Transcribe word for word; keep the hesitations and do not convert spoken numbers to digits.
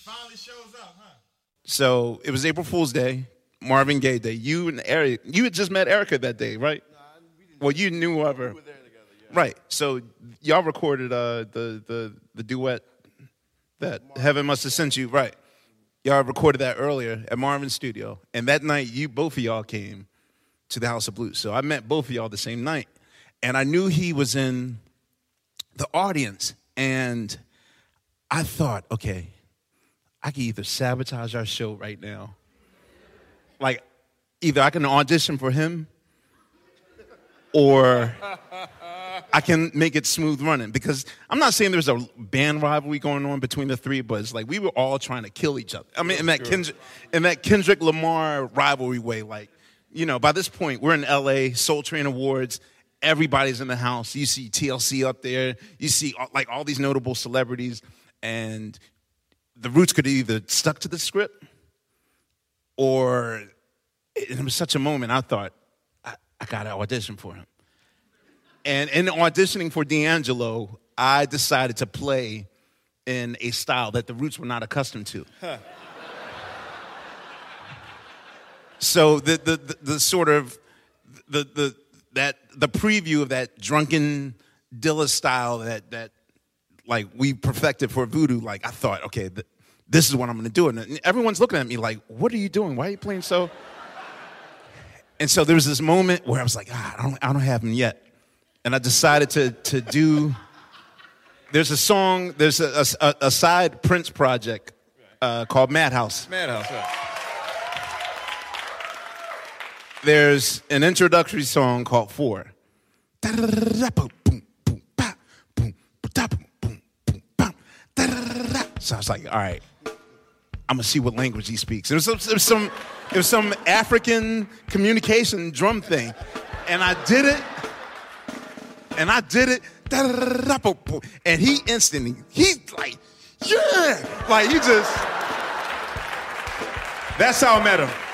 finally shows up, huh? So it was April Fool's Day, Marvin Gaye Day. You and Eric, you had just met Erica that day, right? Nah, we didn't. Well, you knew of her. We were there together, yeah. Right. So y'all recorded uh, the, the, the duet that Marvin Heaven Must Have Sent You. Right. Y'all recorded that earlier at Marvin's studio. And that night, you both of y'all came to the House of Blues. So I met both of y'all the same night. And I knew he was in the audience. And I thought, okay, I can either sabotage our show right now. Like, either I can audition for him or I can make it smooth running. Because I'm not saying there's a band rivalry going on between the three, but it's like we were all trying to kill each other. I mean, in that Kendrick, in that Kendrick Lamar rivalry way. Like, you know, by this point, we're in L A, Soul Train Awards. Everybody's in the house. You see T L C up there. You see, like, all these notable celebrities. And the Roots could have either stuck to the script or it was such a moment I thought, I, I got to audition for him. And in auditioning for D'Angelo, I decided to play in a style that the Roots were not accustomed to. Huh. So the, the, the, the sort of, the, the, that, the preview of that drunken Dilla style that, that, like, we perfected for Voodoo, like, I thought, okay, th- this is what I'm going to do. And everyone's looking at me like, what are you doing? Why are you playing so? And so there was this moment where I was like, ah, I don't, I don't have him yet. And I decided to, to do, there's a song, there's a, a, a side Prince project uh, called Madhouse. Madhouse, right. There's an introductory song called Four. So I was like, all right, I'm gonna see what language he speaks. It was some, it was some, it was some African communication drum thing, and I did it, and I did it, and he instantly, he like, yeah, like you just. That's how I met him.